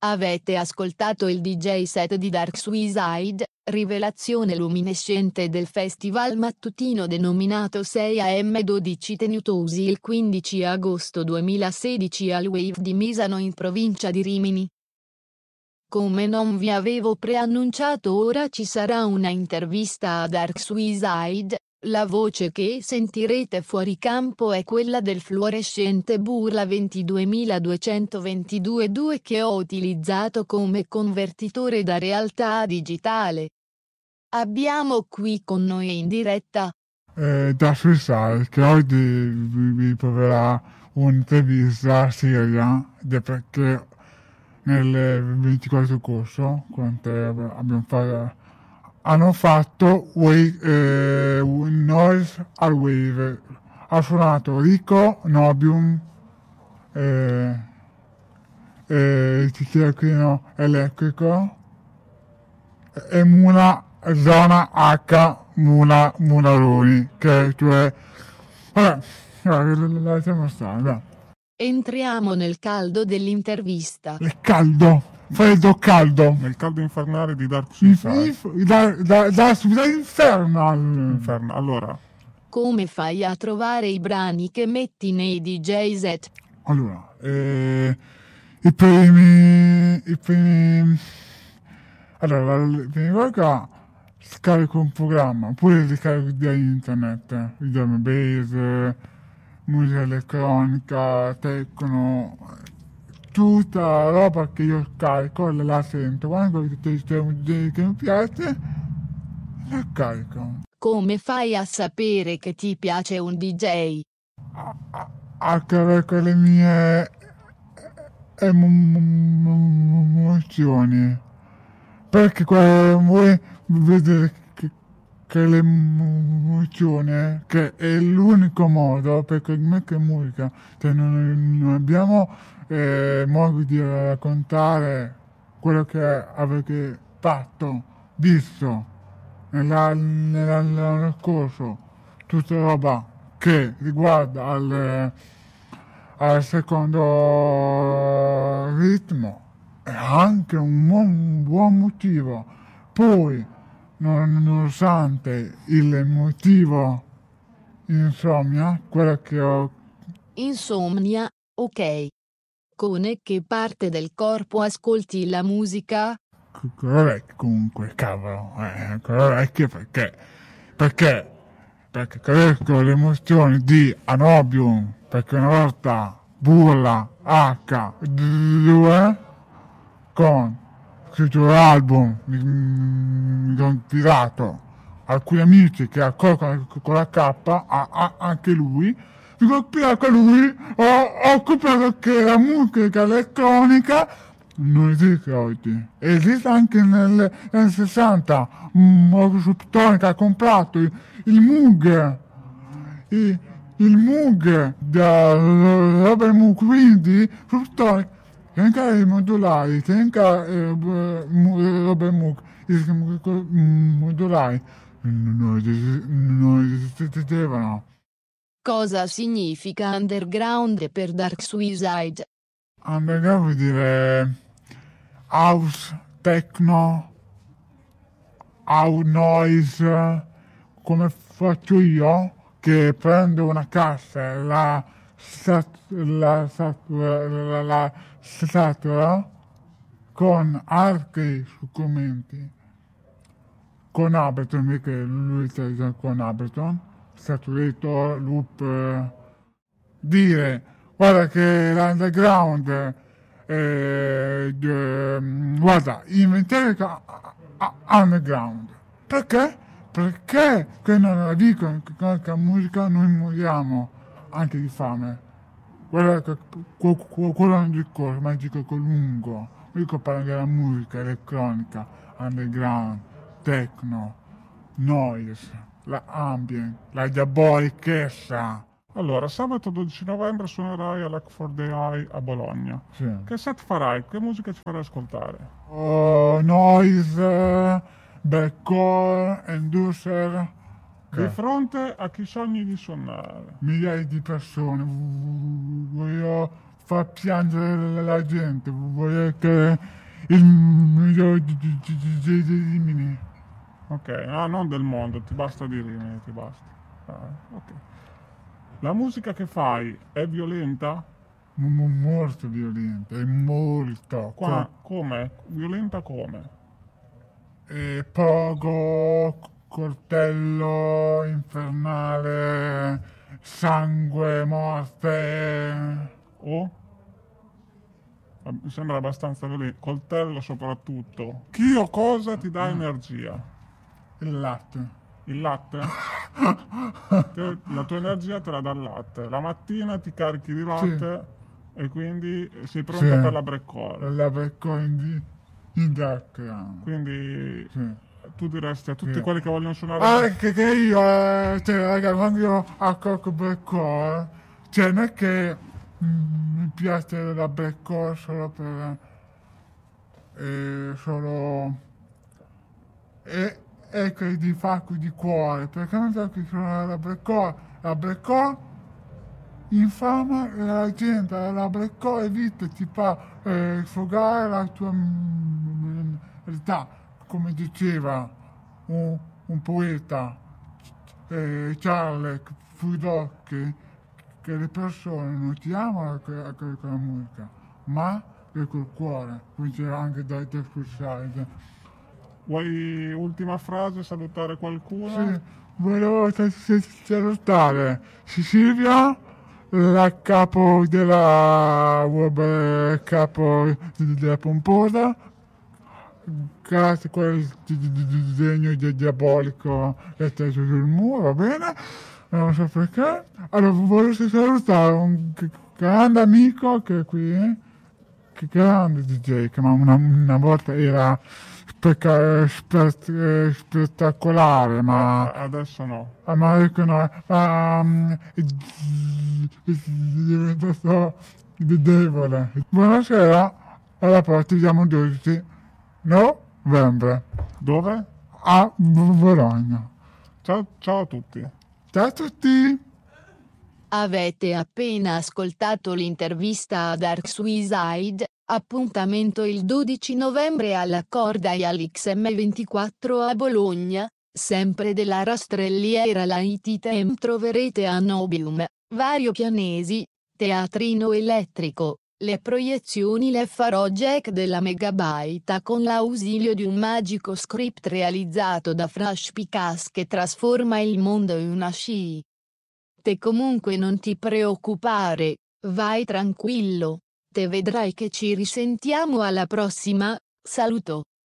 Avete ascoltato il DJ set di Dark Suicide, rivelazione luminescente del festival mattutino denominato 6am12 tenutosi il 15 agosto 2016 al Wave di Misano in provincia di Rimini. Come non vi avevo preannunciato, ora ci sarà una intervista a Dark Suicide. La voce che sentirete fuori campo è quella del fluorescente Burla 22222 che ho utilizzato come convertitore da realtà a digitale. Abbiamo qui con noi in diretta Dark Suicide, che oggi vi proverà un'intervista seria, perché nel 24 corso, hanno fatto Noise al Wave. Ha suonato Rico, Nobium, Cicchino Elettrico e Muna Zona H Munaroni, che cioè vabbè, lasciamo stare, dai. Entriamo nel caldo dell'intervista. Il caldo, freddo caldo. Nel caldo infernale di Dark Suicide. Da Infernal. Allora, Come fai a trovare i brani che metti nei DJ set? Allora, i primi allora, la prima volta scarico un programma, oppure li carico da internet, il drum and bass, musica elettronica, techno, tutta la roba che io scarico la sento, quando c'è un DJ che mi piace, la carico. Come fai a sapere che ti piace un DJ? Attraverso le mie emozioni, perché voi vedete che l'emozione, che è l'unico modo, perché non è che musica, cioè non abbiamo modo di raccontare quello che avete fatto, visto nell'anno scorso, tutta roba che riguarda al secondo ritmo, è anche un buon motivo. Poi, nonostante il motivo insomnia, quello che ho... Insomnia, ok. Con che parte del corpo ascolti la musica? Con l'orecchio comunque, cavolo, con l'orecchio perché capisco le emozioni di Anobium, perché una volta Burla H2 con scritto l'album, mi sono tirato alcuni amici che accolgono con la K, anche lui, mi sono tirato a lui, ho scoperto che la musica elettronica non esiste oggi, esiste anche nel 60, Subtonica ha comprato il Moog, il Moog da Robert Moog, quindi Subtonica, che anche i modulari, che anche Robert Moog, i modulari non esistevano. Cosa significa underground per Dark Suicide? Underground vuol dire house, techno, house noise, come faccio io, che prendo una cassa, la satura con altri strumenti, con Ableton, perché lui sta con Ableton, saturator, loop, dire guarda che l'underground, guarda, inventare underground. Perché? Perché che non la dicono che con la musica noi moriamo anche di fame. Guarda che quello è un discorso, ma dico lungo. Io parlo della musica elettronica, underground, techno, noise, la ambient, la diabolichezza. allora, sabato 12 novembre suonerai all'Hack for the Eye a Bologna. Sì. Che set farai? Che musica ci farai ascoltare? Noise, blackcore, inducer. Di fronte a chi sogni di suonare? Migliaia di persone. Voglio fa piangere la gente, vuole che il miglior DJ di Rimini. Ok, no, non del mondo, ti basta di Rimini, ti basta. Ok. La musica che fai è violenta? Molto violento, è molto. Come? Violenta come? Pogo, coltello infernale, sangue, morte. Oh? Mi sembra abbastanza violento. Coltello soprattutto. Chi o cosa ti dà energia? Il latte. Il latte? La tua energia te la dà il latte. La mattina ti carichi di latte e quindi sei pronta per la break-call. La break-call in background. Quindi tu diresti a tutti quelli che vogliono suonare... Anche che io, raga, quando io accorgo break-call, non è che mi piace la break-call solo per... è che di fatto di cuore, perché mi piace suonare la break-call infama la gente, la break-call è vita, ti fa sfogare la tua realtà, come diceva un poeta, Charles Foucault, che le persone non ti amano con la musica, ma col cuore, come c'era anche da Suicide. Vuoi ultima frase, salutare qualcuno? Sì, volevo salutare Silvia, la capo della web, capo della pomposa, grazie a quel disegno diabolico che c'è sul muro, va bene? Non so perché. Allora, volevo salutare un grande amico che è qui, che grande DJ, che una volta era spettacolare, ma adesso no. Ma ecco no, è diventato debole. Buonasera, alla prossima, siamo 12 novembre. Dove? A Bologna. Ciao a tutti. Ciao a tutti. Avete appena ascoltato l'intervista a Dark Suicide, appuntamento il 12 novembre alla Corday all'XM24 a Bologna, sempre della Rastrelliera Laitytem troverete a Nobium, Vario Pianesi, teatrino elettrico, le proiezioni le farò Jack della Megabyte con l'ausilio di un magico script realizzato da Fresh Picas che trasforma il mondo in una sci. Te comunque non ti preoccupare, vai tranquillo, te vedrai che ci risentiamo alla prossima, saluto.